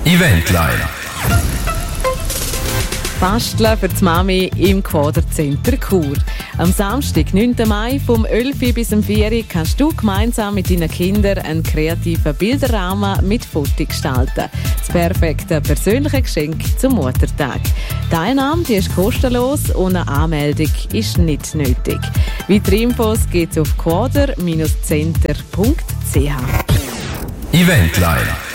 Eventline. Basteln für die Mami im Quadercenter Chur. Am Samstag, 9. Mai, vom 11 Uhr bis 4 Uhr kannst du gemeinsam mit deinen Kindern einen kreativen Bilderrahmen mit Fotos gestalten. Das perfekte persönliche Geschenk zum Muttertag. Die Einnahme die ist kostenlos und eine Anmeldung ist nicht nötig. Weitere Infos gibt es auf quader-center.ch. Eventline.